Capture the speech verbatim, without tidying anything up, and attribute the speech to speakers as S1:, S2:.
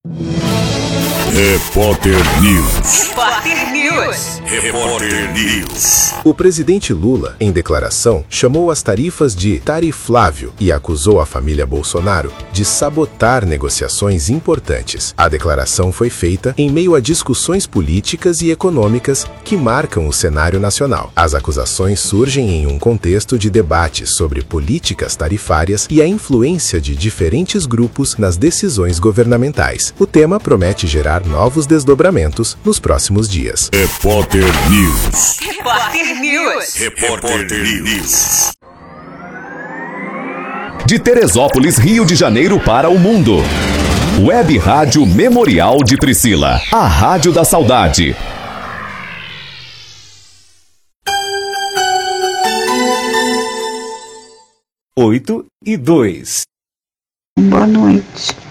S1: Repórter News.
S2: Repórter News.
S1: Repórter News.
S3: O presidente Lula, em declaração, chamou as tarifas de tariflável e acusou a família Bolsonaro de sabotar negociações importantes. A declaração foi feita em meio a discussões políticas e econômicas que marcam o cenário nacional. As acusações surgem em um contexto de debates sobre políticas tarifárias e a influência de diferentes grupos nas decisões governamentais. O tema promete gerar novos desdobramentos nos próximos dias.
S1: Repórter News.
S2: Repórter News.
S1: Repórter News.
S4: De Teresópolis, Rio de Janeiro para o mundo. Web Rádio Memorial de Priscila. A Rádio da Saudade.
S5: Oito e dois.
S6: Boa noite.